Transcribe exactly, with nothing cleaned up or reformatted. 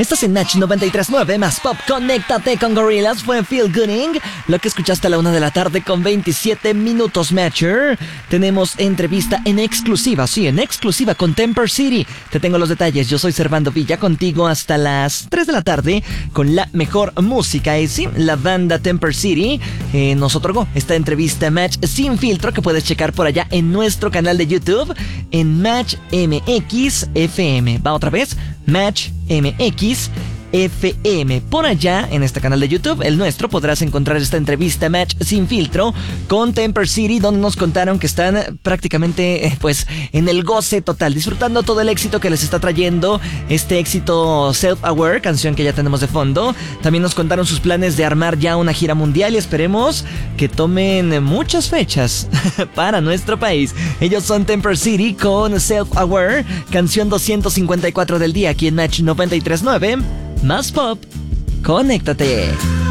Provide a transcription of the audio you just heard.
Estás en Match noventa y tres punto nueve más Pop. Conéctate con Gorillaz. Fue Feel Gooding, lo que escuchaste a la una de la tarde con veintisiete minutos, Matcher. Tenemos entrevista en exclusiva, sí, en exclusiva con Temper City. Te tengo los detalles. Yo soy Servando Villa, contigo hasta las tres de la tarde con la mejor música. Y sí, la banda Temper City eh, nos otorgó esta entrevista Match sin filtro, que puedes checar por allá en nuestro canal de YouTube en Match M X F M. Va otra vez, Match M X F M. Por allá, en este canal de YouTube, el nuestro, podrás encontrar esta entrevista Match sin filtro con Temper City, donde nos contaron que están prácticamente, eh, pues, en el goce total, disfrutando todo el éxito que les está trayendo este éxito Self Aware, canción que ya tenemos de fondo. También nos contaron sus planes de armar ya una gira mundial y esperemos que tomen muchas fechas para nuestro país. Ellos son Temper City con Self Aware, canción doscientos cincuenta y cuatro del día, aquí en Match noventa y tres punto nueve. Más Pop, conéctate.